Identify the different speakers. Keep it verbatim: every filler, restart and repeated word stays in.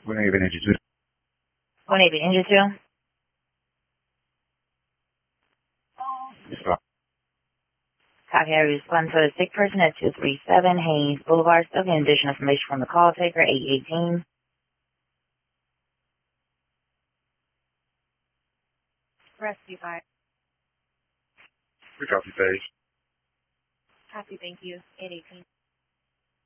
Speaker 1: one eighty Energy two.
Speaker 2: one eighty Energy two.
Speaker 1: Yes, sir.
Speaker 2: Copy. I respond to a sick person at two three seven Haynes Boulevard. Still getting additional information from the call taker, eight eighteen.
Speaker 3: Rescue five.
Speaker 1: We copy page.
Speaker 3: Copy, thank you. eight eighteen.